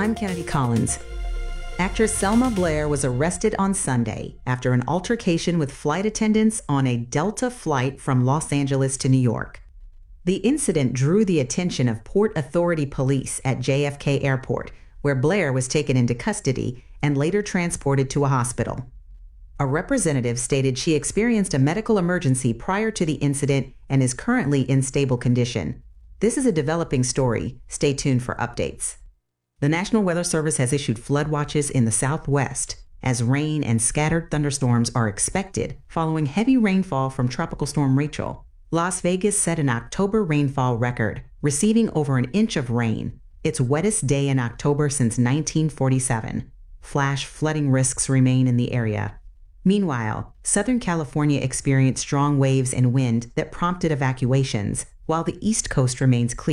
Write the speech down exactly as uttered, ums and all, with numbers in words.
I'm Kennedy Collins. Actress Selma Blair was arrested on Sunday after an altercation with flight attendants on a Delta flight from Los Angeles to New York. The incident drew the attention of Port Authority police at J F K Airport, where Blair was taken into custody and later transported to a hospital. A representative stated she experienced a medical emergency prior to the incident and is currently in stable condition. This is a developing story. Stay tuned for updates. The National Weather Service has issued flood watches in the Southwest as rain and scattered thunderstorms are expected following heavy rainfall from Tropical Storm Rachel. Las Vegas set an October rainfall record, receiving over an inch of rain, its wettest day in October since nineteen forty-seven. Flash flooding risks remain in the area. Meanwhile, Southern California experienced strong waves and wind that prompted evacuations, while the East Coast remains clear.